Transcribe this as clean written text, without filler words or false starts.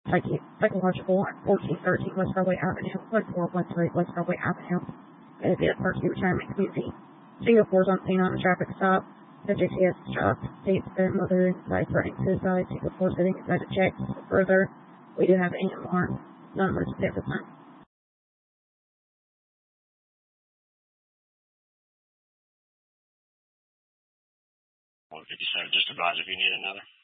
Psychological on 1413 West Broadway Avenue, 1413 West Broadway Avenue. It is a Parkview Retirement Community. Singapore is on scene on a traffic stop. The JCS stopped states their mother by threatening suicide. Singapore sitting inside a check. Further, we didn't have any alarm. None were at the time. 157, just advise if you need another.